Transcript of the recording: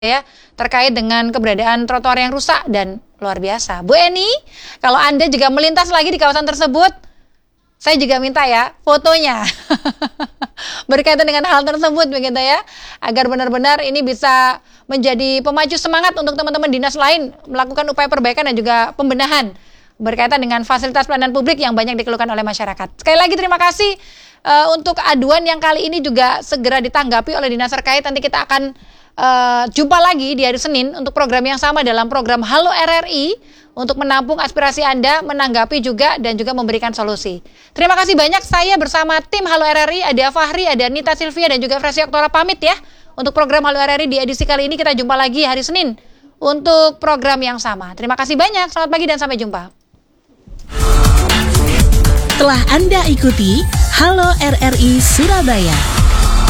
ya terkait dengan keberadaan trotoar yang rusak dan luar biasa. Bu Eni, kalau Anda juga melintas lagi di kawasan tersebut, saya juga minta ya fotonya berkaitan dengan hal tersebut begitu ya, agar benar-benar ini bisa menjadi pemacu semangat untuk teman-teman dinas lain melakukan upaya perbaikan dan juga pembenahan berkaitan dengan fasilitas pelayanan publik yang banyak dikeluhkan oleh masyarakat. Sekali lagi terima kasih untuk aduan yang kali ini juga segera ditanggapi oleh dinas terkait. Nanti kita akan jumpa lagi di hari Senin untuk program yang sama dalam program Halo RRI untuk menampung aspirasi Anda, menanggapi juga dan juga memberikan solusi. Terima kasih banyak, saya bersama tim Halo RRI, ada Fahri, ada Nita Silvia dan juga Fresi Oktora pamit ya. Untuk program Halo RRI di edisi kali ini kita jumpa lagi hari Senin untuk program yang sama. Terima kasih banyak, selamat pagi dan sampai jumpa. Telah Anda ikuti Halo RRI Surabaya.